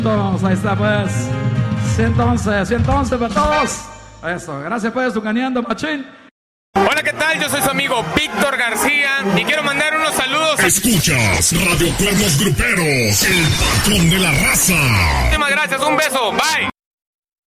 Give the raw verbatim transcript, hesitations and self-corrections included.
Ahí está pues, ciento once, ciento once para todos. Eso, gracias pues, Tucaneando Machín. Hola, ¿qué tal? Yo soy su amigo Víctor García y quiero mandar unos saludos. Escuchas Radio Cuernos Gruperos, el patrón de la raza. Muchísimas gracias, un beso, bye.